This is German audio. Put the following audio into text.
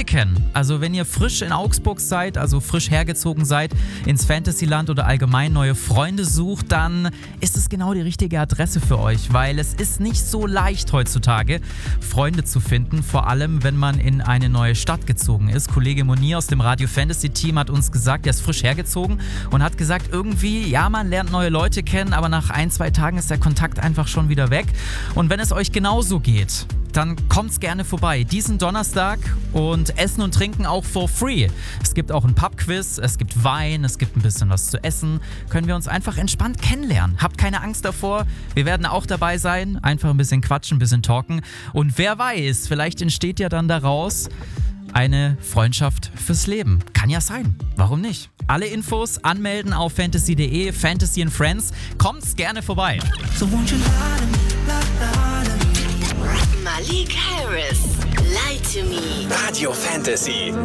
Leute kennen. Also wenn ihr frisch in Augsburg seid, also frisch hergezogen seid, ins Fantasyland oder allgemein neue Freunde sucht, dann ist es genau die richtige Adresse für euch, weil es ist nicht so leicht heutzutage, Freunde zu finden, vor allem wenn man in eine neue Stadt gezogen ist. Kollege Monir aus dem Radio Fantasy Team hat uns gesagt, er ist frisch hergezogen und hat gesagt, irgendwie, ja, man lernt neue Leute kennen, aber nach 1-2 Tagen ist der Kontakt einfach schon wieder weg. Und wenn es euch genauso geht, dann kommt's gerne vorbei. Diesen Donnerstag und Essen und Trinken auch for free. Es gibt auch ein Pub-Quiz, es gibt Wein, es gibt ein bisschen was zu essen. Können wir uns einfach entspannt kennenlernen. Habt keine Angst davor. Wir werden auch dabei sein. Einfach ein bisschen quatschen, ein bisschen talken. Und wer weiß, vielleicht entsteht ja dann daraus eine Freundschaft fürs Leben. Kann ja sein. Warum nicht? Alle Infos anmelden auf fantasy.de, Fantasy and Friends. Kommt's gerne vorbei. So won't you lie to me? Malik Harris, Lie to Me. Radio Fantasy.